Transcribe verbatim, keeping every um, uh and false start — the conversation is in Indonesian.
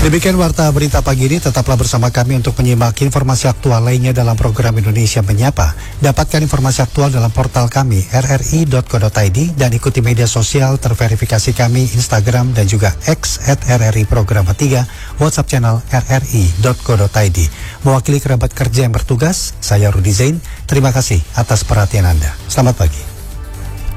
Demikian warta berita pagi ini, tetaplah bersama kami untuk menyimak informasi aktual lainnya dalam program Indonesia Menyapa. Dapatkan informasi aktual dalam portal kami r r i dot co dot i d dan ikuti media sosial terverifikasi kami Instagram dan juga X at r r i program tiga, WhatsApp channel r r i dot co dot i d. Mewakili kerabat kerja yang bertugas, saya Rudi Zain. Terima kasih atas perhatian Anda. Selamat pagi.